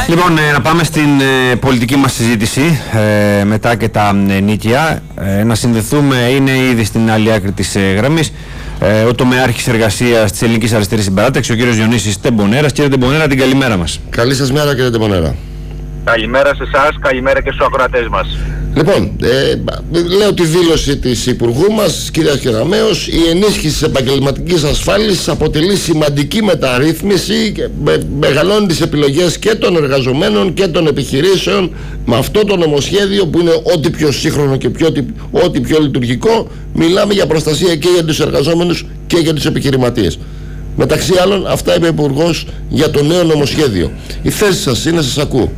Λοιπόν, να πάμε στην πολιτική μας συζήτηση μετά και τα νίκια. Να συνδεθούμε, είναι ήδη στην άλλη άκρη της γραμμής ο τομεάρχης εργασίας της Ελληνικής Αριστερής Συμπαράταξης, ο κύριος Διονύσης Τεμπονέρας. Κύριε Τεμπονέρα, την καλημέρα μας. Καλή σας μέρα, κύριε Τεμπονέρα. Καλημέρα σε εσάς, καλημέρα και στους ακροατές μας. Λοιπόν, λέω τη δήλωση της Υπουργού μας, κυρίας Κεραμέως. Η ενίσχυση της επαγγελματικής ασφάλισης αποτελεί σημαντική μεταρρύθμιση και μεγαλώνει τις επιλογές και των εργαζομένων και των επιχειρήσεων. Με αυτό το νομοσχέδιο που είναι ό,τι πιο σύγχρονο και ό,τι πιο λειτουργικό, μιλάμε για προστασία και για τους εργαζόμενους και για τους επιχειρηματίες. Μεταξύ άλλων, αυτά είπε ο Υπουργός για το νέο νομοσχέδιο. Η θέση σας είναι, σας ακούω.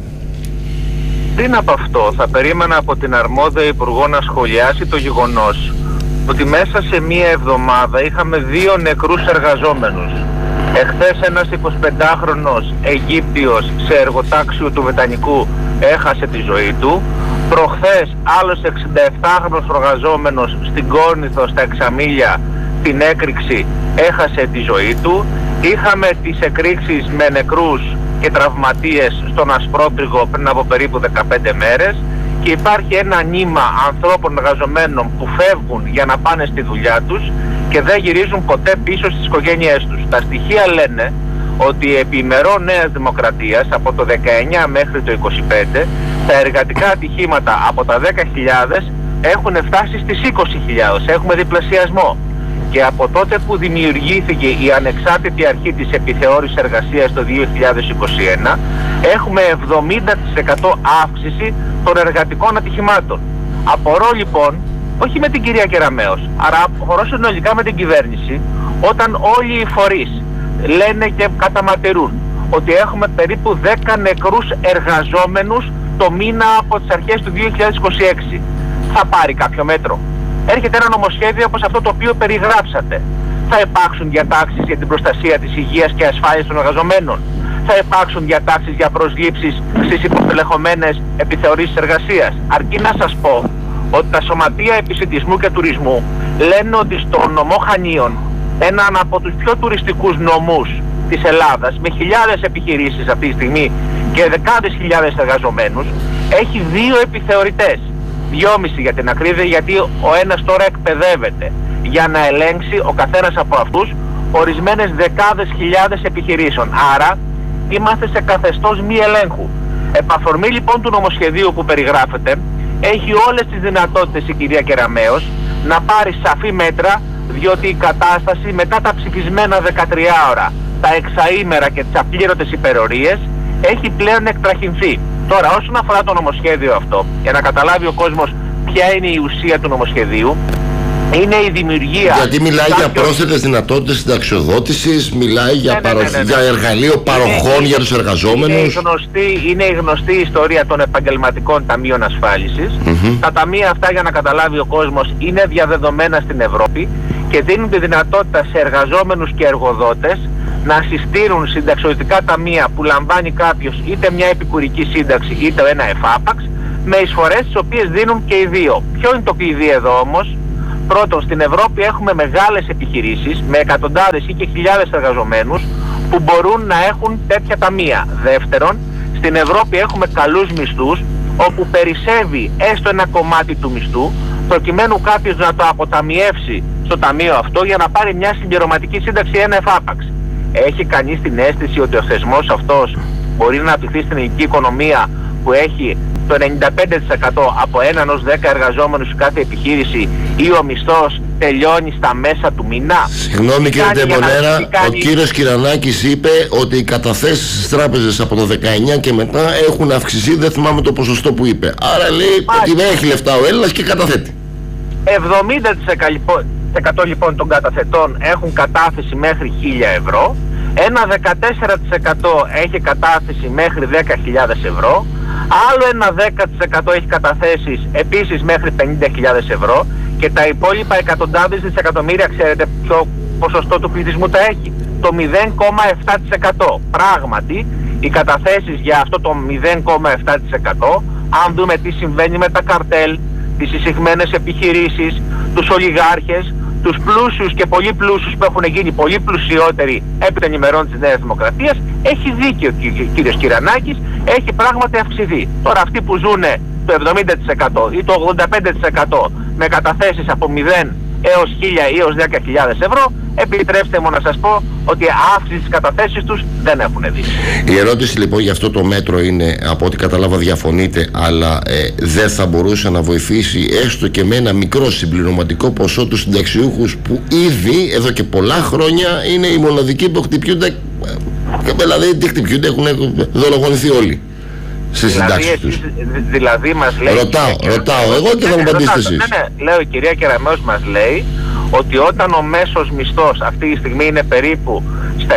Πριν από αυτό, θα περίμενα από την αρμόδια Υπουργό να σχολιάσει το γεγονός ότι μέσα σε μία εβδομάδα είχαμε 2 νεκρούς εργαζόμενους. Εχθές ένας 25χρονος Αιγύπτιος σε εργοτάξιο του Βετανικού έχασε τη ζωή του. Προχθές άλλος 67χρονος εργαζόμενος στην Κόρνηθο στα Εξαμήλια, την έκρηξη, έχασε τη ζωή του. Είχαμε τις εκρήξεις με νεκρούς και τραυματίες στον Ασπρόπυργο πριν από περίπου 15 μέρες και υπάρχει ένα νήμα ανθρώπων εργαζομένων που φεύγουν για να πάνε στη δουλειά τους και δεν γυρίζουν ποτέ πίσω στις οικογένειές τους. Τα στοιχεία λένε ότι επί ημερών Νέας Δημοκρατίας από το 19 μέχρι το 25 τα εργατικά ατυχήματα από τα 10.000 έχουν φτάσει στις 20.000. Έχουμε διπλασιασμό. Και από τότε που δημιουργήθηκε η ανεξάρτητη αρχή της επιθεώρησης εργασίας το 2021 έχουμε 70% αύξηση των εργατικών ατυχημάτων. Απορώ λοιπόν, όχι με την κυρία Κεραμέως, αλλά απορώ συνολικά με την κυβέρνηση, όταν όλοι οι φορείς λένε και καταμαρτυρούν ότι έχουμε περίπου 10 νεκρούς εργαζόμενους το μήνα από τις αρχές του 2026. Θα πάρει κάποιο μέτρο? Έρχεται ένα νομοσχέδιο όπως αυτό το οποίο περιγράψατε. Θα υπάρξουν διατάξεις για την προστασία της υγείας και ασφάλειας των εργαζομένων. Θα υπάρξουν διατάξεις για προσλήψεις στις υποστελεχωμένες επιθεωρήσεις εργασίας. Αρκεί να σας πω ότι τα σωματεία επισιτισμού και τουρισμού λένε ότι στο νομό Χανίων, έναν από τους πιο τουριστικούς νομούς της Ελλάδας, με χιλιάδες επιχειρήσεις αυτή τη στιγμή και δεκάδες χιλιάδες εργαζομένους, έχει 2 επιθεωρητές. 2,5 για την ακρίβεια, γιατί ο ένας τώρα εκπαιδεύεται για να ελέγξει ο καθένας από αυτούς ορισμένες δεκάδες χιλιάδες επιχειρήσεων. Άρα είμαστε σε καθεστώς μη ελέγχου. Επαφορμή λοιπόν του νομοσχεδίου που περιγράφεται, έχει όλες τις δυνατότητες η κυρία Κεραμέως να πάρει σαφή μέτρα, διότι η κατάσταση μετά τα ψηφισμένα 13 ώρα, τα εξαήμερα και τις απλήρωτες υπερορίες έχει πλέον εκτραχυνθεί. Τώρα, όσον αφορά το νομοσχέδιο αυτό, για να καταλάβει ο κόσμος ποια είναι η ουσία του νομοσχεδίου, είναι η δημιουργία... Γιατί μιλάει για πρόσθετες δυνατότητες συνταξιοδότησης, μιλάει για, για εργαλείο παροχών για τους εργαζόμενους. Είναι η γνωστή ιστορία των επαγγελματικών ταμείων ασφάλισης. Τα ταμεία αυτά, για να καταλάβει ο κόσμος, είναι διαδεδομένα στην Ευρώπη και δίνουν τη δυνατότητα σε εργαζόμενους και εργοδότες να συστήνουν συνταξιοδοτικά ταμεία που λαμβάνει κάποιος είτε μια επικουρική σύνταξη είτε ένα εφάπαξ, με εισφορές τις οποίες δίνουν και οι δύο. Ποιο είναι το κλειδί εδώ όμως? Πρώτον, στην Ευρώπη έχουμε μεγάλες επιχειρήσεις με εκατοντάδες ή και χιλιάδες εργαζομένους που μπορούν να έχουν τέτοια ταμεία. Δεύτερον, στην Ευρώπη έχουμε καλούς μισθούς όπου περισσεύει έστω ένα κομμάτι του μισθού προκειμένου κάποιος να το αποταμιεύσει στο ταμείο αυτό για να πάρει μια συμπληρωματική σύνταξη ή ένα εφάπαξ. Έχει κανείς την αίσθηση ότι ο θεσμός αυτός μπορεί να απηχθεί στην ελληνική οικονομία που έχει το 95% από 1 ως 10 εργαζόμενους σε κάθε επιχείρηση ή ο μισθός τελειώνει στα μέσα του μήνα? Συγγνώμη κύριε Τεμπονέρα, ο κύριος Κυρανάκης είπε ότι οι καταθέσεις στις τράπεζες από το 19 και μετά έχουν αυξηθεί, δεν θυμάμαι το ποσοστό που είπε. Άρα λέει ότι δεν έχει λεφτά ο Έλληνας και καταθέτει. 70% λοιπόν των καταθετών έχουν κατάθεση μέχρι 1.000 ευρώ, ένα 14% έχει κατάθεση μέχρι 10.000 ευρώ, άλλο ένα 10% έχει καταθέσεις επίσης μέχρι 50.000 ευρώ και τα υπόλοιπα εκατοντάδες δισεκατομμύρια, ξέρετε ποιο ποσοστό του πληθυσμού τα έχει? Το 0,7%. Πράγματι, οι καταθέσεις για αυτό το 0,7%, αν δούμε τι συμβαίνει με τα καρτέλ, τις εισηγμένες επιχειρήσεις, τους ολιγάρχες, τους πλούσιους και πολύ πλούσιους που έχουν γίνει πολύ πλουσιότεροι επί των ημερών της Νέας Δημοκρατίας, έχει δίκιο ο κύριος Κυρανάκης έχει πράγματι αυξηθεί. Τώρα αυτοί που ζουν το 70% ή το 85% με καταθέσεις από 0 έως 1.000 ή έως 10.000 ευρώ, επιτρέψτε μου να σας πω ότι αύξηση στις καταθέσεις τους δεν έχουν δει. Η ερώτηση λοιπόν για αυτό το μέτρο είναι, από ό,τι κατάλαβα διαφωνείτε, αλλά δεν θα μπορούσε να βοηθήσει έστω και με ένα μικρό συμπληρωματικό ποσό τους συνταξιούχους που ήδη εδώ και πολλά χρόνια είναι οι μοναδικοί που χτυπιούνται, δηλαδή τι χτυπιούνται, έχουν δολοφονηθεί όλοι στις συντάξεις τους. Δηλαδή μας λέει... Ρωτάω εγώ και θα μου απαντήσετε εσείς. Ναι, λέω, η κυρία Κεραμέως μας λέει ότι όταν ο μέσος μισθός αυτή τη στιγμή είναι περίπου στα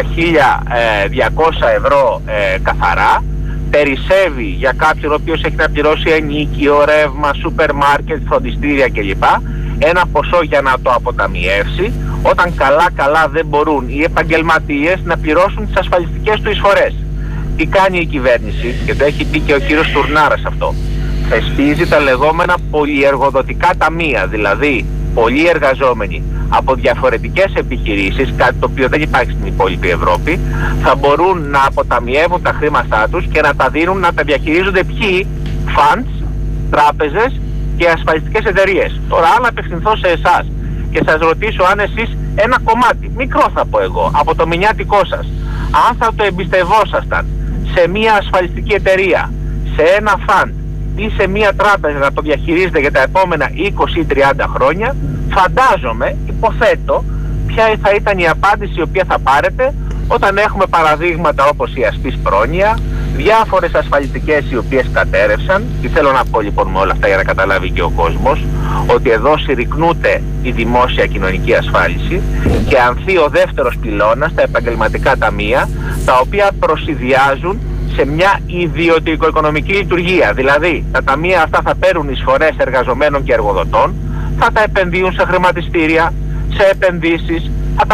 1.200 ευρώ καθαρά, περισσεύει για κάποιον ο οποίος έχει να πληρώσει ενοίκιο, ρεύμα, σούπερ μάρκετ, φροντιστήρια κλπ. Ένα ποσό για να το αποταμιεύσει, όταν καλά δεν μπορούν οι επαγγελματίες να πληρώσουν τις ασφαλιστικές του εισφορές. Τι κάνει η κυβέρνηση, και το έχει πει και ο κύριος Τουρνάρας αυτό, θεσπίζει τα λεγόμενα πολυεργοδοτικά ταμεία, δηλαδή πολλοί εργαζόμενοι από διαφορετικές επιχειρήσεις, κάτι το οποίο δεν υπάρχει στην υπόλοιπη Ευρώπη, θα μπορούν να αποταμιεύουν τα χρήματά τους και να τα δίνουν, να τα διαχειρίζονται ποιοι? Funds, τράπεζες και ασφαλιστικές εταιρείες. Τώρα αν απευθυνθώ σε εσάς και σας ρωτήσω αν εσείς ένα κομμάτι, μικρό θα πω εγώ, από το μηνιάτικό σας, αν θα το εμπιστευόσασταν σε μια ασφαλιστική εταιρεία, σε ένα fund ή σε μια τράπεζα να το διαχειρίζετε για τα επόμενα 20 ή 30 χρόνια, φαντάζομαι, υποθέτω, ποια θα ήταν η απάντηση η οποία θα πάρετε όταν έχουμε παραδείγματα όπως η Ασπής Πρόνοια, διάφορες ασφαλιστικές οι οποίες κατέρευσαν. Τι θέλω να πω λοιπόν με όλα αυτά για να καταλάβει και ο κόσμος, ότι εδώ συρρικνούται η δημόσια κοινωνική ασφάλιση και ανθεί ο δεύτερος πυλώνας, τα επαγγελματικά ταμεία, τα οποία προσυδειάζουν σε μια ιδιωτικο-οικονομική λειτουργία. Δηλαδή τα ταμεία αυτά θα παίρνουν εισφορές εργαζομένων και εργοδοτών, θα τα επενδύουν σε χρηματιστήρια, σε επενδύσεις,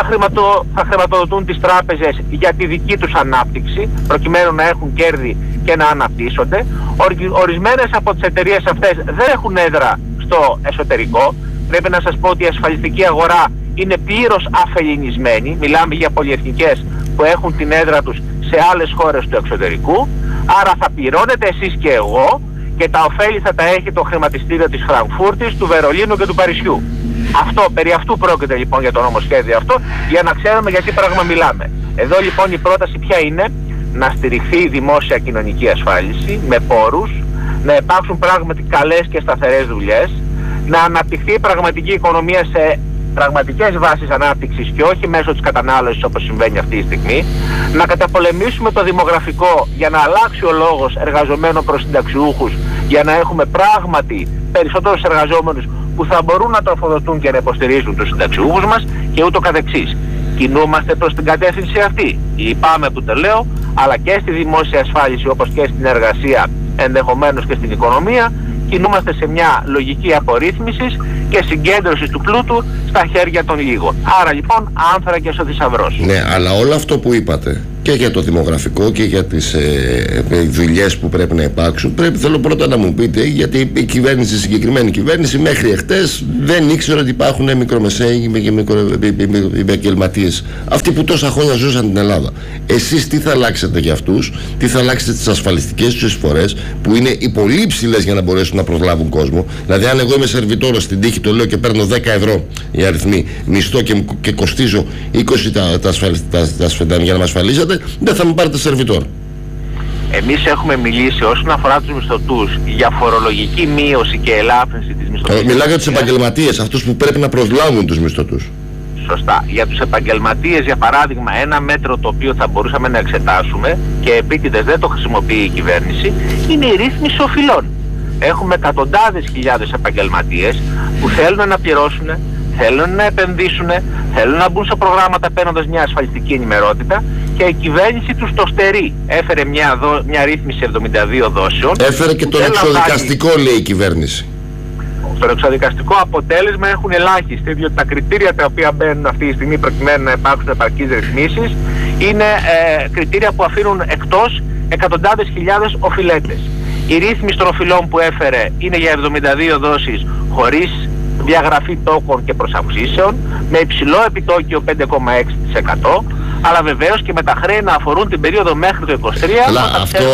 θα χρηματοδοτούν τις τράπεζες για τη δική τους ανάπτυξη, προκειμένου να έχουν κέρδη και να αναπτύσσονται. Ορισμένες από τις εταιρείες αυτές δεν έχουν έδρα στο εσωτερικό. Πρέπει να σας πω ότι η ασφαλιστική αγορά είναι πλήρως αφελληνισμένη. Μιλάμε για πολυεθνικές που έχουν την έδρα τους σε άλλες χώρες του εξωτερικού. Άρα θα πληρώνετε εσείς και εγώ και τα ωφέλη θα τα έχει το χρηματιστήριο της Φραγκφούρτης, του Βερολίνου και του Παρισιού. Περί αυτού πρόκειται λοιπόν για το νομοσχέδιο αυτό, για να ξέρουμε για τι πράγμα μιλάμε. Εδώ λοιπόν η πρόταση ποια είναι? Να στηριχθεί η δημόσια κοινωνική ασφάλιση με πόρους, να υπάρξουν πράγματι καλές και σταθερές δουλειές, να αναπτυχθεί η πραγματική οικονομία σε πραγματικές βάσεις ανάπτυξης και όχι μέσω της κατανάλωσης όπως συμβαίνει αυτή τη στιγμή, να καταπολεμήσουμε το δημογραφικό για να αλλάξει ο λόγος εργαζομένων προς συνταξιούχους, για να έχουμε πράγματι περισσότερους εργαζόμενους που θα μπορούν να τροφοδοτούν και να υποστηρίζουν τους συνταξιούχους μας και ούτω καθεξής. Κινούμαστε προς την κατεύθυνση αυτή. Λυπάμαι που το λέω, αλλά και στη δημόσια ασφάλιση όπως και στην εργασία, ενδεχομένως και στην οικονομία, κινούμαστε σε μια λογική απορρίθμισης και συγκέντρωσης του πλούτου στα χέρια των λίγων. Άρα λοιπόν άνθρακες ο θησαυρός. Ναι, αλλά όλο αυτό που είπατε και για το δημογραφικό και για τις δουλειές που πρέπει να υπάρξουν, θέλω πρώτα να μου πείτε, γιατί η κυβέρνηση, η συγκεκριμένη κυβέρνηση μέχρι εχθές δεν ήξερε ότι υπάρχουν μικρομεσαίοι και επαγγελματίες, αυτοί που τόσα χρόνια ζούσαν την Ελλάδα. Εσείς τι θα αλλάξετε για αυτούς? Τι θα αλλάξετε τις ασφαλιστικές τους εισφορές που είναι οι πολύ υψηλές για να μπορέσουν να προσλάβουν κόσμο? Δηλαδή αν εγώ είμαι σερβιτόρος στην τύχη, το λέω, και παίρνω 10 ευρώ οι αριθμοί μισθό και κοστίζω 20 για να με ασφαλίσετε, δεν θα μου πάρετε σερβιτόρ. Εμείς έχουμε μιλήσει όσον αφορά τους μισθωτούς για φορολογική μείωση και ελάφρυνση της μισθωτικής. Μιλάω για τους επαγγελματίες, αυτούς που πρέπει να προσλάβουν τους μισθωτούς. Σωστά. Για τους επαγγελματίες, για παράδειγμα, ένα μέτρο το οποίο θα μπορούσαμε να εξετάσουμε και επίτηδες δεν το χρησιμοποιεί η κυβέρνηση, είναι η ρύθμιση οφειλών. Έχουμε εκατοντάδες χιλιάδες επαγγελματίες που θέλουν να πληρώσουν, θέλουν να επενδύσουν, θέλουν να μπουν σε προγράμματα παίρνοντας μια ασφαλιστική ενημερότητα και η κυβέρνηση τους το στερεί. Έφερε μια ρύθμιση 72 δόσεων. Έφερε και το εξοδικαστικό, λέει η κυβέρνηση. Στο εξοδικαστικό αποτέλεσμα έχουν ελάχιστη, διότι τα κριτήρια τα οποία μπαίνουν αυτή τη στιγμή προκειμένου να υπάρξουν επαρκείς ρυθμίσεις είναι κριτήρια που αφήνουν εκτός εκατοντάδες χιλιάδες οφειλέτες. Η ρύθμιση των οφειλών που έφερε είναι για 72 δόσεις χωρίς διαγραφή τόκων και προσαυξήσεων, με υψηλό επιτόκιο 5,6%. αλλά βεβαίως και με τα χρέη να αφορούν την περίοδο μέχρι το 23. Αλλά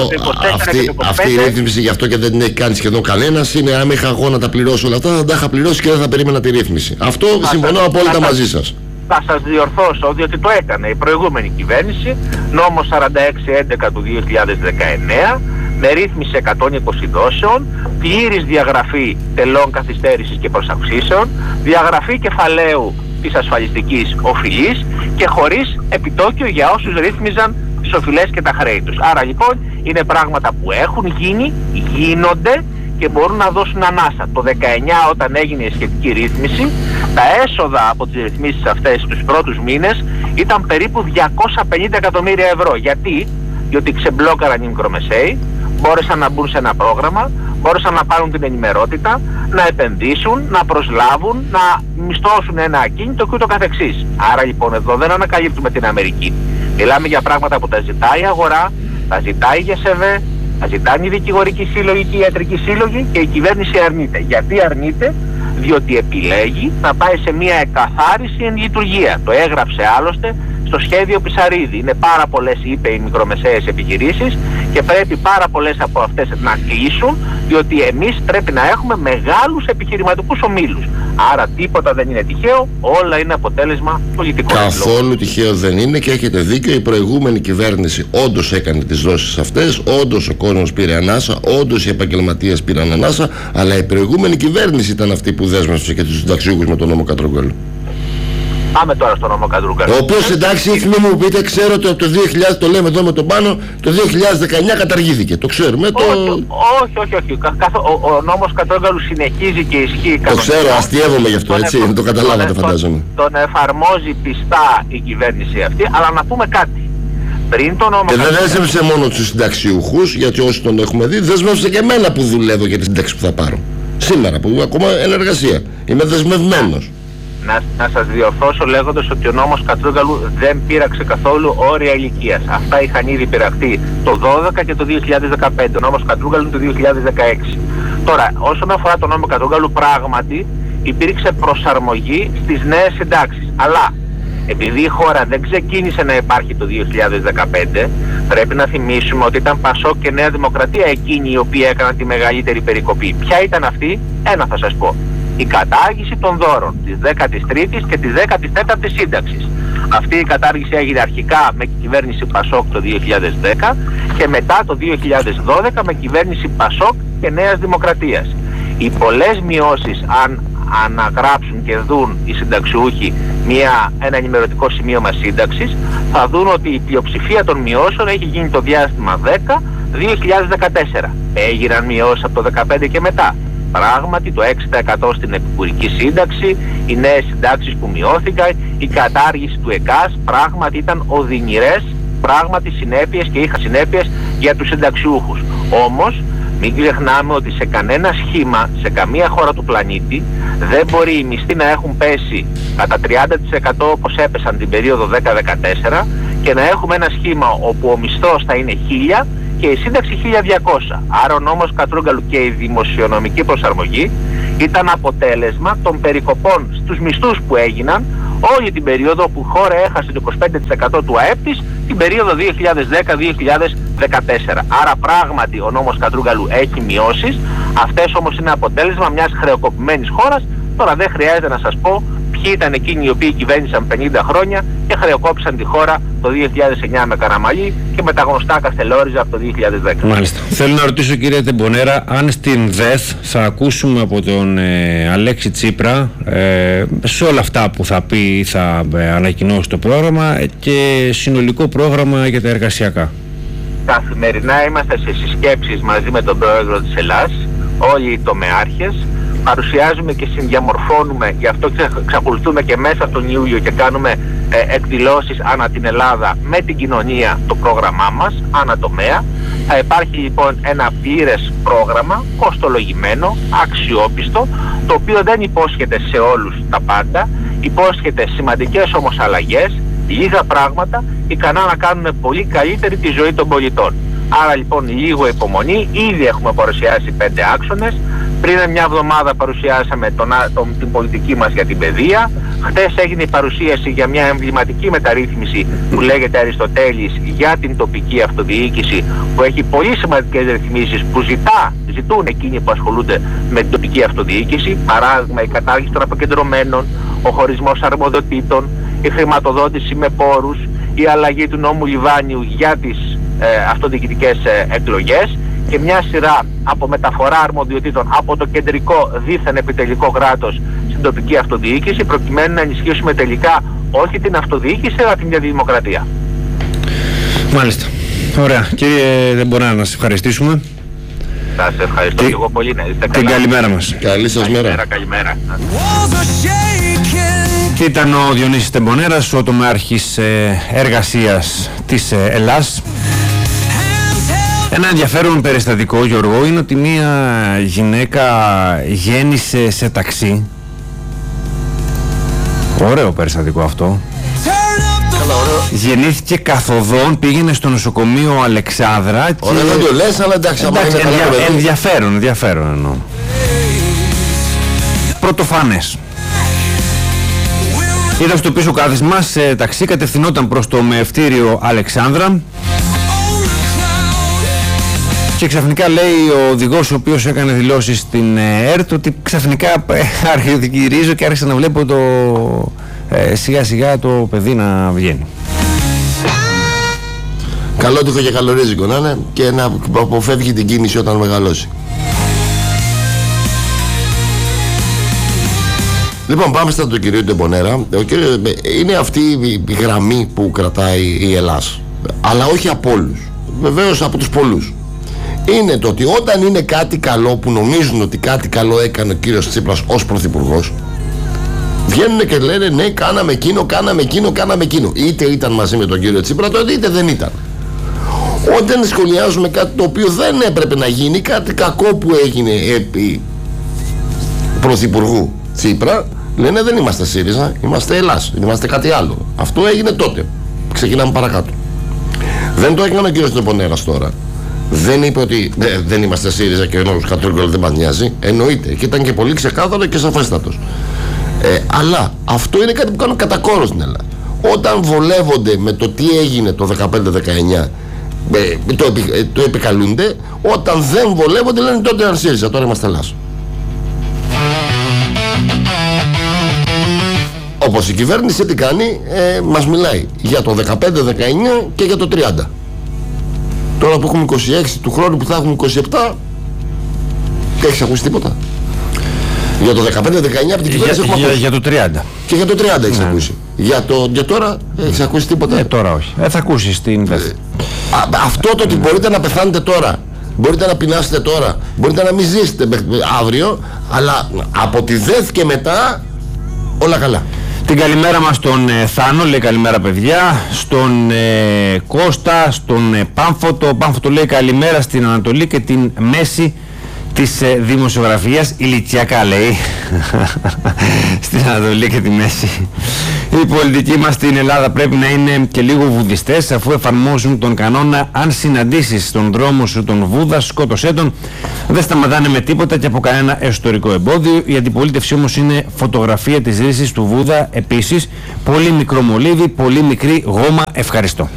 αυτή η ρύθμιση, γι' αυτό και δεν την έχει κάνει σχεδόν κανένας, είναι αν είχα εγώ να τα πληρώσω όλα αυτά, θα τα είχα πληρώσει και δεν θα περίμενα τη ρύθμιση. Αυτό συμφωνώ απόλυτα μαζί σας. Θα σας διορθώσω, διότι το έκανε η προηγούμενη κυβέρνηση, νόμος 4611 του 2019, με ρύθμιση 120 δόσεων, πλήρης διαγραφή τελών καθυστέρησης και προσαυξήσεων, διαγραφή κεφαλαίου της ασφαλιστικής οφειλής και χωρίς επιτόκιο για όσους ρύθμιζαν τις οφειλές και τα χρέη τους. Άρα λοιπόν είναι πράγματα που έχουν γίνει, γίνονται και μπορούν να δώσουν ανάσα. Το 19, όταν έγινε η σχετική ρύθμιση, τα έσοδα από τις ρυθμίσεις αυτές τους πρώτους μήνες ήταν περίπου 250 εκατομμύρια ευρώ. Γιατί? Διότι ξεμπλόκαραν οι μικρομεσαίοι, μπόρεσαν να μπουν σε ένα πρόγραμμα, μπόρεσαν να πάρουν την ενημερότητα, να επενδύσουν, να προσλάβουν, να μισθώσουν ένα ακίνητο και ούτω καθεξής. Άρα λοιπόν εδώ δεν ανακαλύπτουμε την Αμερική. Μιλάμε για πράγματα που τα ζητάει η αγορά, τα ζητάει η ΓΕΣΕΒΕ, τα ζητάνε οι δικηγορικοί σύλλογοι και οι ιατρικοί σύλλογοι και η κυβέρνηση αρνείται. Γιατί αρνείται? Διότι επιλέγει να πάει σε μια εκαθάριση εν λειτουργία. Το έγραψε άλλωστε στο σχέδιο Πισαρίδη. Είναι πάρα πολλές, είπε, οι μικρομεσαίες επιχειρήσεις και πρέπει πάρα πολλές από αυτές να κλείσουν, διότι εμείς πρέπει να έχουμε μεγάλους επιχειρηματικούς ομίλους. Άρα τίποτα δεν είναι τυχαίο, όλα είναι αποτέλεσμα πολιτικών. Καθόλου τυχαίο δεν είναι και έχετε δίκιο. Η προηγούμενη κυβέρνηση όντως έκανε τις δόσεις αυτές, όντως ο κόσμος πήρε ανάσα, όντως οι επαγγελματίες πήραν ανάσα, αλλά η προηγούμενη κυβέρνηση ήταν αυτή που δέσμευσε και τους συνταξιούχους με τον νόμο Κατρούγκαλου. Πάμε τώρα στον νόμο Κατρούγκαλου. Ο οποίος, εντάξει, μην μου πείτε, ξέρω ότι από το 2000, το λέμε εδώ με τον Πάνο, το 2019 καταργήθηκε. Το ξέρουμε. Όχι. Ο νόμος Κατρούγκαλου συνεχίζει και ισχύει. Το ξέρω, αστιεύομαι γι' αυτό, έτσι. Το καταλάβατε, φαντάζομαι. Τον εφαρμόζει πιστά η κυβέρνηση αυτή, αλλά να πούμε κάτι. Πριν τον νόμο και δεν δέσμευσε μόνο τους συνταξιούχους, γιατί όσοι τον έχουμε δει, δέσμευσε και εμένα που δουλεύω για τη σύνταξη που θα πάρω. Σήμερα που ακόμα εν εργασία. Είμαι δεσμευμένος. Να σας διορθώσω λέγοντας ότι ο νόμος Κατρούγκαλου δεν πείραξε καθόλου όρια ηλικίας. Αυτά είχαν ήδη πειραχτεί το 2012 και το 2015. Ο νόμος Κατρούγκαλου το 2016. Τώρα, όσον αφορά τον νόμο Κατρούγκαλου, πράγματι υπήρξε προσαρμογή στις νέες συντάξεις. Αλλά επειδή η χώρα δεν ξεκίνησε να υπάρχει το 2015, πρέπει να θυμίσουμε ότι ήταν Πασόκ και Νέα Δημοκρατία εκείνοι οι οποίοι έκαναν τη μεγαλύτερη περικοπή. Ποια ήταν αυτή? Ένα θα σας πω. Η κατάργηση των δώρων της 13ης και της 14ης σύνταξης. Αυτή η κατάργηση έγινε αρχικά με κυβέρνηση Πασόκ το 2010 και μετά το 2012 με κυβέρνηση Πασόκ και Νέας Δημοκρατίας. Οι πολλές μειώσεις, αν αναγράψουν και δουν οι συνταξιούχοι ένα ενημερωτικό σημείωμα σύνταξης, θα δουν ότι η πλειοψηφία των μειώσεων έχει γίνει το διάστημα 10-2014. Έγιναν μειώσεις από το 2015 και μετά. Πράγματι το 6% στην επικουρική σύνταξη, οι νέες συντάξεις που μειώθηκαν, η κατάργηση του ΕΚΑΣ πράγματι ήταν οδυνηρές, πράγματι συνέπειες και είχαν συνέπειες για τους συνταξιούχους. Όμως μην ξεχνάμε ότι σε κανένα σχήμα, σε καμία χώρα του πλανήτη δεν μπορεί οι μισθοί να έχουν πέσει κατά 30% όπως έπεσαν την περίοδο 10-14 και να έχουμε ένα σχήμα όπου ο μισθός θα είναι 1000 και η σύνταξη 1200. Άρα ο νόμος Κατρούγκαλου και η δημοσιονομική προσαρμογή ήταν αποτέλεσμα των περικοπών στους μισθούς που έγιναν όλη την περίοδο που η χώρα έχασε το 25% του ΑΕΠ της, την περίοδο 2010-2014. Άρα πράγματι ο νόμος Κατρούγκαλου έχει μειώσεις, αυτές όμως είναι αποτέλεσμα μιας χρεοκοπημένης χώρας. Τώρα δεν χρειάζεται να σας πω ποιοι ήταν εκείνοι οι οποίοι κυβέρνησαν 50 χρόνια και χρεοκόπησαν τη χώρα το 2009 με Καραμαλή και με τα γνωστά Καστελόριζα από το 2010. Μάλιστα. Θέλω να ρωτήσω, κύριε Τεμπονέρα, αν στην ΔΕΘ θα ακούσουμε από τον Αλέξη Τσίπρα σε όλα αυτά που θα πει, θα ανακοινώσει το πρόγραμμα και συνολικό πρόγραμμα για τα εργασιακά. Καθημερινά είμαστε σε συσκέψεις μαζί με τον πρόεδρο της Ελλάς, όλοι οι τομεάρχες. Παρουσιάζουμε και συνδιαμορφώνουμε, γι' αυτό εξακολουθούμε και μέσα τον Ιούλιο και κάνουμε εκδηλώσεις ανά την Ελλάδα με την κοινωνία το πρόγραμμά μας, ανά τομέα. Θα υπάρχει λοιπόν ένα πλήρες πρόγραμμα, κοστολογημένο, αξιόπιστο, το οποίο δεν υπόσχεται σε όλους τα πάντα, υπόσχεται σημαντικές όμως αλλαγές, λίγα πράγματα, ικανά να κάνουν πολύ καλύτερη τη ζωή των πολιτών. Άρα λοιπόν λίγο υπομονή, ήδη έχουμε παρουσιάσει 5 άξονες. Πριν μια εβδομάδα παρουσιάσαμε την πολιτική μας για την παιδεία. Χτες έγινε η παρουσίαση για μια εμβληματική μεταρρύθμιση που λέγεται Αριστοτέλης για την τοπική αυτοδιοίκηση, που έχει πολύ σημαντικές ρυθμίσεις που ζητούν εκείνοι που ασχολούνται με την τοπική αυτοδιοίκηση. Παράδειγμα, η κατάργηση των αποκεντρωμένων, ο χωρισμός αρμοδιοτήτων, η χρηματοδότηση με πόρους, η αλλαγή του νόμου Λιβάνιου για τις αυτοδιοικητικές εκλογές και μια σειρά από μεταφορά αρμοδιοτήτων από το κεντρικό δίθεν επιτελικό κράτος στην τοπική αυτοδιοίκηση, προκειμένου να ενισχύσουμε τελικά όχι την αυτοδιοίκηση αλλά την δημοκρατία. Μάλιστα. Ωραία. Κύριε Τεμπονέρα, να σας ευχαριστήσουμε. Σας ευχαριστώ και εγώ πολύ. Να είστε καλά. Την καλημέρα μας. Καλή σας μέρα. Καλημέρα. Ήταν ο Διονύσης Τεμπονέρας, ο τομεάρχης εργασίας της Ελλάς. Ένα ενδιαφέρον περιστατικό, Γιώργο, είναι ότι μία γυναίκα γέννησε σε ταξί. Ωραίο περιστατικό αυτό. Γεννήθηκε καθοδόν, πήγαινε στο νοσοκομείο Αλεξάνδρα. Ωραία, δεν το λες, αλλά εντάξει, ενδιαφέρον εννοώ. Πρωτοφανές. Ήταν στο πίσω κάθισμα σε ταξί, κατευθυνόταν προς το μεευτήριο Αλεξάνδρα και ξαφνικά λέει ο οδηγός, ο οποίος έκανε δηλώσεις στην ΕΡΤ, ότι ξαφνικά γυρίζω και άρχισα να βλέπω σιγά σιγά το παιδί να βγαίνει. Καλότυχο και καλορίζικο να είναι και να αποφεύγει την κίνηση όταν μεγαλώσει. Λοιπόν, πάμε στα του κυρίου Τεμπονέρα. Ο κύριος, είναι αυτή η γραμμή που κρατάει η Ελλάς, αλλά όχι από όλους, βεβαίως από τους πολλούς. Είναι το ότι όταν είναι κάτι καλό, που νομίζουν ότι κάτι καλό έκανε ο κύριος Τσίπρας ως πρωθυπουργός, βγαίνουν και λένε ναι, κάναμε εκείνο. Είτε ήταν μαζί με τον κύριο Τσίπρα τότε, είτε δεν ήταν. Όταν σχολιάζουμε κάτι το οποίο δεν έπρεπε να γίνει, κάτι κακό που έγινε επί πρωθυπουργού Τσίπρα, λένε δεν είμαστε ΣΥΡΙΖΑ, είμαστε Ελλάς, είμαστε κάτι άλλο. Αυτό έγινε τότε. Ξεκινάμε παρακάτω. Δεν το έκανε ο κύριος Τεμπονέρας τώρα. Δεν είπε ότι δεν είμαστε ΣΥΡΙΖΑ και ενός κατρούγκολο δεν μας νοιάζει. Εννοείται. Και ήταν και πολύ ξεκάθαρο και σαφέστατος. Αλλά αυτό είναι κάτι που κάνουν κατά κόρο στην Ελλάδα. Όταν βολεύονται με το τι έγινε το 15-19, το επικαλούνται. Όταν δεν βολεύονται λένε τότε ήταν ΣΥΡΙΖΑ, τώρα είμαστε Ελλάς. Όπως η κυβέρνηση τι κάνει, μας μιλάει για το 15-19 και για το 30. Τώρα που έχουμε 26, του χρόνου που θα έχουμε 27, έχεις ακούσει τίποτα? Για το 15-19 από την κυβέρνηση έχουμε ακούσει. Για το 30. Και για το 30 έχεις ακούσει. Για τώρα έχεις ακούσει τίποτα? Τώρα όχι. Θα ακούσεις την ΔΕΘ. Αυτό το ότι μπορείτε να πεθάνετε τώρα, μπορείτε να πεινάσετε τώρα, μπορείτε να μην ζήσετε αύριο, αλλά από τη ΔΕΘ και μετά όλα καλά. Την καλημέρα μας στον Θάνο, λέει καλημέρα παιδιά, στον Κώστα, στον Πάμφωτο. Ο Πάμφωτο λέει καλημέρα στην Ανατολή και την Μέση της δημοσιογραφίας, ηλικιακά λέει, στην Ανατολή και τη Μέση. Οι πολιτικοί μας στην Ελλάδα πρέπει να είναι και λίγο βουδιστές, αφού εφαρμόζουν τον κανόνα αν συναντήσεις στον δρόμο σου τον Βούδα, σκότωσέ τον. Δεν σταματάνε με τίποτα και από κανένα εσωτερικό εμπόδιο. Η αντιπολίτευση όμως είναι φωτογραφία της ρύσης του Βούδα. Επίσης, πολύ μικρό μολύβι, πολύ μικρή γόμα. Ευχαριστώ.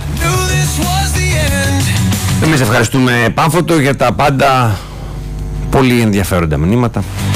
Εμείς ευχαριστούμε Πάμφωτο για τα πάντα πολύ ενδιαφέροντα μηνύματα.